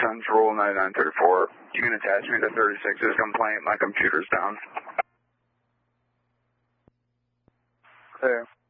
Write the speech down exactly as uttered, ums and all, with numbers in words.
Central ninety-nine thirty-four. You can attach me to thirty-six's complaint. My computer's down. Clear.